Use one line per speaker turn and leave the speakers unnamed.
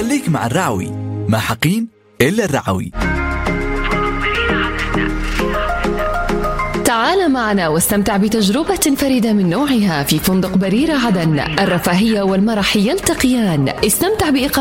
خليك مع الرعوي، ما حقين إلا الرعوي.
تعال معنا واستمتع بتجربة فريدة من نوعها في فندق بريرة عدن. الرفاهية والمرح يلتقيان. استمتع بإقامة